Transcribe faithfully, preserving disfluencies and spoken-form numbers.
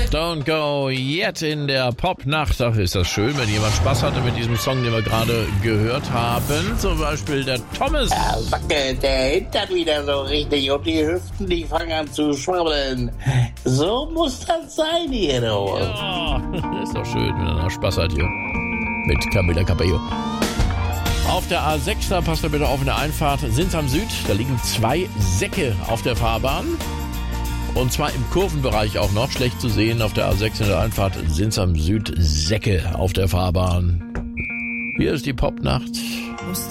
Don't go yet in der Popnacht. Ach, ist das schön, wenn jemand Spaß hatte mit diesem Song, den wir gerade gehört haben. Zum Beispiel der Thomas. Da wackelt der Hintern wieder so richtig und die Hüften, die fangen an zu schwabbeln. So muss das sein hier, du. Ja, ist doch schön, wenn er noch Spaß hat hier. Mit Camila Cabello. Auf der A sechs, da passt ihr bitte auf in der Einfahrt Sinsheim Süd. Da liegen zwei Säcke auf der Fahrbahn. Und zwar im Kurvenbereich auch noch. Schlecht zu sehen auf der A sechs in der Einfahrt Sinsheim Süd. Säcke auf der Fahrbahn. Hier ist die Popnacht.